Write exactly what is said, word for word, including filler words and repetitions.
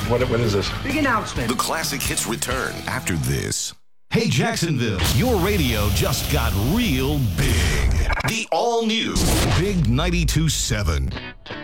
What, what is this? Big announcement. The classic hits return after this. Hey, Jacksonville, your radio just got real big. The all-new Big ninety-two point seven.